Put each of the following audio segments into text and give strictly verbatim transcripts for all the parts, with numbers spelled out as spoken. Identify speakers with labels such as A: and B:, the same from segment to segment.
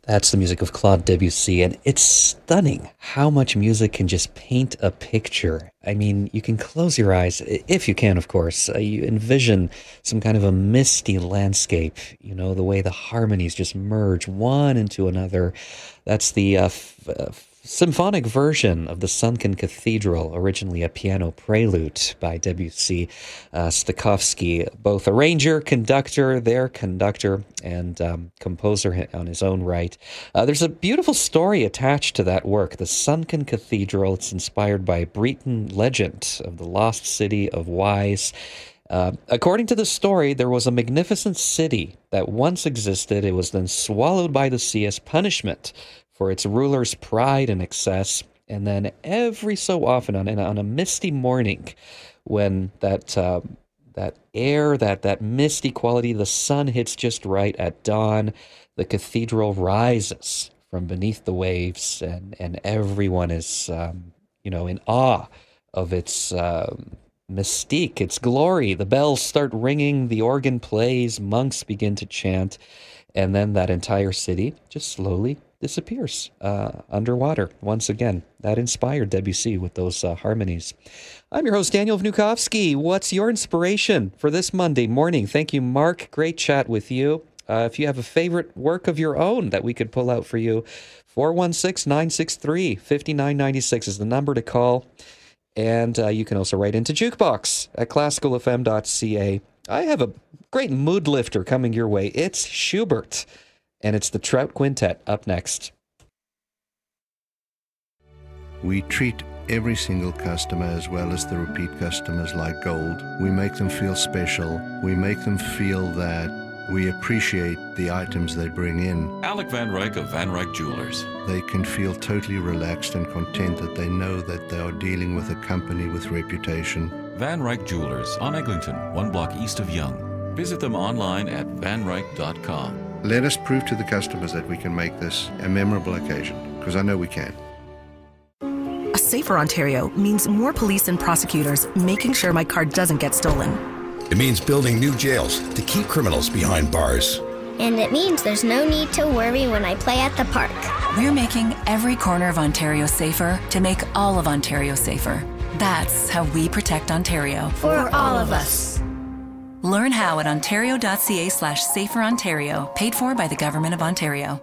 A: That's the music of Claude Debussy, and it's stunning how much music can just paint a picture. I mean, you can close your eyes, if you can, of course. Uh, you envision some kind of a misty landscape, you know, the way the harmonies just merge one into another. That's the uh, f- uh, symphonic version of the Sunken Cathedral, originally a piano prelude by Debussy. Uh, Stokowski, both arranger, conductor, their conductor, and um, composer on his own right. Uh, there's a beautiful story attached to that work, the Sunken Cathedral. It's inspired by Breton legend of the lost city of Wise. Uh, according to the story, there was a magnificent city that once existed. It was then swallowed by the sea as punishment for its ruler's pride and excess. And then every so often, on, on a misty morning, when that uh, that air, that, that misty quality, the sun hits just right at dawn, the cathedral rises from beneath the waves, and, and everyone is, um, you know, in awe of its um, mystique, its glory. The bells start ringing, the organ plays, monks begin to chant, and then that entire city just slowly disappears uh, underwater once again. That inspired Debussy with those uh, harmonies. I'm your host, Daniel Vnukovsky. What's your inspiration for this Monday morning? Thank you, Mark. Great chat with you. Uh, if you have a favorite work of your own that we could pull out for you, four one six, nine six three, five nine nine six is the number to call. And uh, you can also write into Jukebox at classical f m dot c a. I have a great mood lifter coming your way. It's Schubert, and it's the Trout Quintet up next.
B: We treat every single customer as well as the repeat customers like gold. We make them feel special. We make them feel that we appreciate the items they bring in.
C: Alec Van Ryk of Van Ryk Jewelers.
B: They can feel totally relaxed and content that they know that they are dealing with a company with reputation.
C: Van Ryk Jewelers on Eglinton, one block east of Yonge. Visit them online at van ryk dot com.
B: Let us prove to the customers that we can make this a memorable occasion, because I know we can.
D: A safer Ontario means more police and prosecutors making sure my car doesn't get stolen.
E: It means building new jails to keep criminals behind bars.
F: And it means there's no need to worry when I play at the park.
G: We're making every corner of Ontario safer to make all of Ontario safer. That's how we protect Ontario.
F: For, For all of us.
G: Learn how at ontario.ca slash safer Ontario, paid for by the Government of Ontario.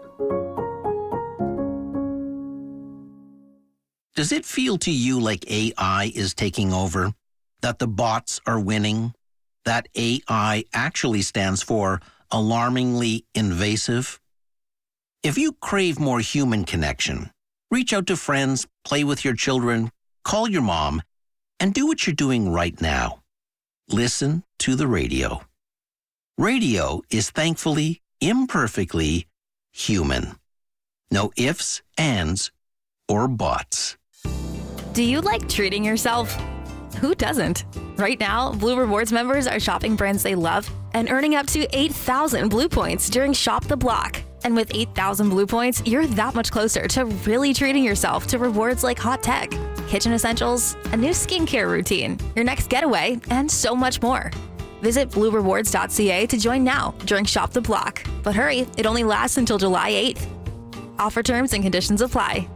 H: Does it feel to you like A I is taking over? That the bots are winning? That A I actually stands for alarmingly invasive? If you crave more human connection, reach out to friends, play with your children, call your mom, and do what you're doing right now. Listen to the radio. Radio is thankfully, imperfectly human. No ifs, ands, or buts.
I: Do you like treating yourself? Who doesn't? Right now, Blue Rewards members are shopping brands they love and earning up to eight thousand Blue Points during Shop the Block. And with eight thousand Blue Points, you're that much closer to really treating yourself to rewards like hot tech, kitchen essentials, a new skincare routine, your next getaway, and so much more. Visit blue rewards dot c a to join now during Shop the Block. But hurry, it only lasts until July eighth. Offer terms and conditions apply.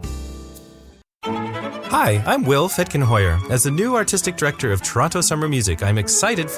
J: Hi, I'm Will Fitkin-Hoyer. As the new artistic director of Toronto Summer Music, I'm excited for